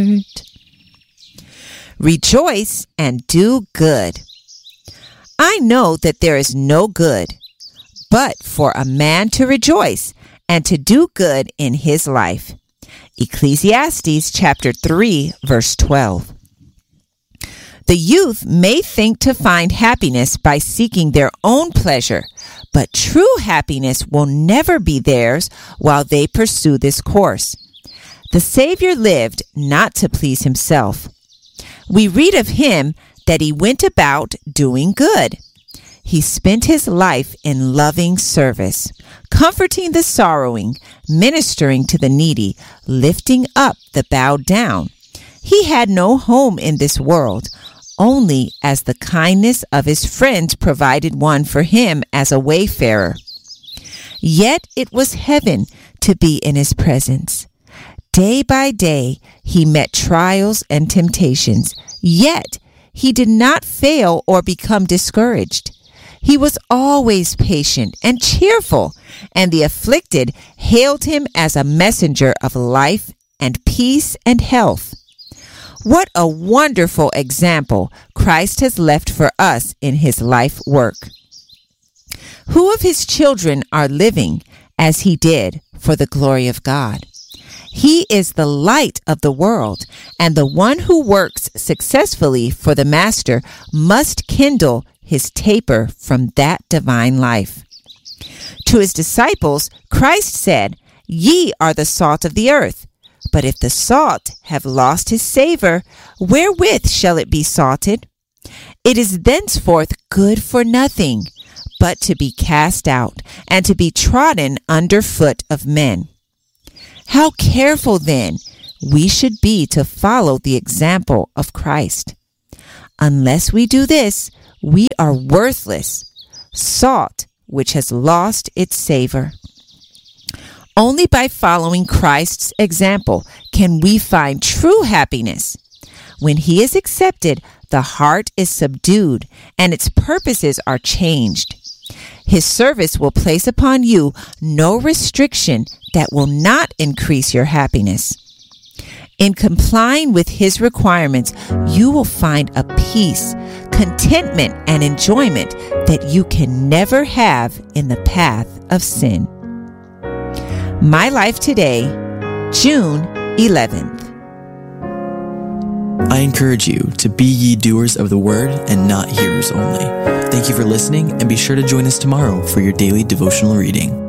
Rejoice and do good. I know that there is no good but for a man to rejoice and to do good in his life. Ecclesiastes chapter 3, verse 12. The youth may think to find happiness by seeking their own pleasure, but true happiness will never be theirs while they pursue this course. The Savior lived not to please himself. We read of him that he went about doing good. He spent his life in loving service, comforting the sorrowing, ministering to the needy, lifting up the bowed down. He had no home in this world, only as the kindness of his friends provided one for him as a wayfarer. Yet it was heaven to be in his presence. Day by day he met trials and temptations, yet he did not fail or become discouraged. He was always patient and cheerful, and the afflicted hailed him as a messenger of life and peace and health. What a wonderful example Christ has left for us in his life work. Who of his children are living as he did for the glory of God? He is the light of the world, and the one who works successfully for the Master must kindle his taper from that divine life. To his disciples, Christ said, "Ye are the salt of the earth. But if the salt have lost his savor, wherewith shall it be salted? It is thenceforth good for nothing, but to be cast out, and to be trodden under foot of men." How careful, then, we should be to follow the example of Christ. Unless we do this, we are worthless, salt which has lost its savor. Only by following Christ's example can we find true happiness. When he is accepted, the heart is subdued and its purposes are changed. His service will place upon you no restriction that will not increase your happiness. In complying with his requirements, you will find a peace, contentment, and enjoyment that you can never have in the path of sin. My Life Today, June 11th. I encourage you to be ye doers of the word and not hearers only. Thank you for listening, and be sure to join us tomorrow for your daily devotional reading.